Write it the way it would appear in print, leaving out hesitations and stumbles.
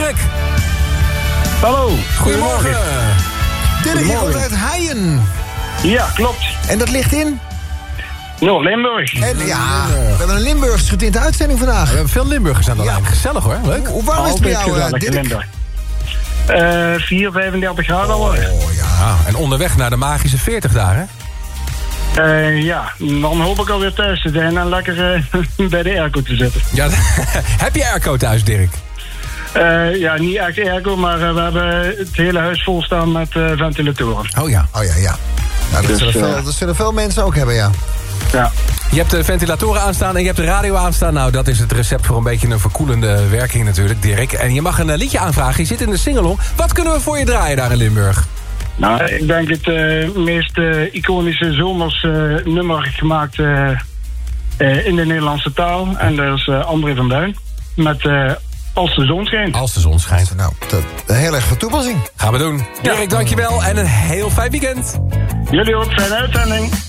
Dirk. Hallo. Goedemorgen. Dirk, je komt uit Heijen. Ja, klopt. En dat ligt in? Noord-Limburg. En ja, we hebben een Limburgs getinte uitzending vandaag. We hebben veel Limburgers aan de lijn. Gezellig hoor, leuk. Hoe warm is het bij jou, gezellig, Dirk? Limburg. 35 graden al. Oh ja. En onderweg naar de magische 40 daar, hè? Ja, dan hoop ik alweer thuis te zijn en lekker bij de airco te zitten. Ja, heb je airco thuis, Dirk? Ja, niet echt airco, maar we hebben het hele huis vol staan met ventilatoren. Oh ja. Oh ja. Nou, dat zullen veel mensen ook hebben, ja. Ja. Je hebt de ventilatoren aanstaan en je hebt de radio aanstaan. Nou, dat is het recept voor een beetje een verkoelende werking natuurlijk, Dirk. En je mag een liedje aanvragen. Je zit in de singalong. Wat kunnen we voor je draaien daar in Limburg? Nou, ik denk het meest iconische zomers nummer gemaakt in de Nederlandse taal. En dat is André van Duin met Als de zon schijnt. Als de zon schijnt. Nou, dat heel erg van toepassing. Gaan we doen. Dirk, dankjewel en een heel fijn weekend. Jullie ook, fijne uitzending.